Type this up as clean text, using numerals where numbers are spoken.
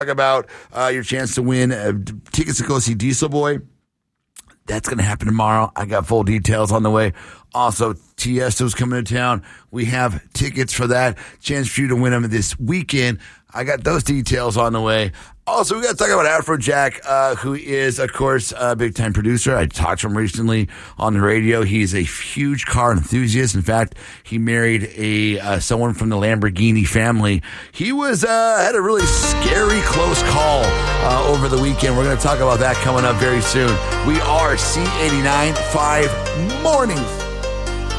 talk about your chance to win tickets to go see Diesel Boy. That's going to happen tomorrow. I got full details on the way. Also, Tiesto's coming to town. We have tickets for that. Chance for you to win them this weekend. I got those details on the way. Also, we got to talk about Afrojack, who is, of course, a big-time producer. I talked to him recently on the radio. He's a huge car enthusiast. In fact, he married someone from the Lamborghini family. He was had a really scary close call over the weekend. We're going to talk about that coming up very soon. We are C89.5 Mornings.